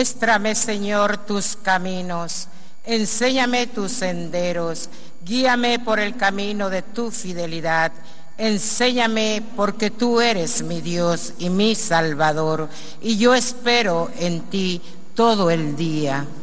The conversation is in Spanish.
Muéstrame, Señor, tus caminos, enséñame tus senderos, guíame por el camino de tu fidelidad. Enséñame, porque tú eres mi Dios y mi Salvador, y yo espero en ti todo el día.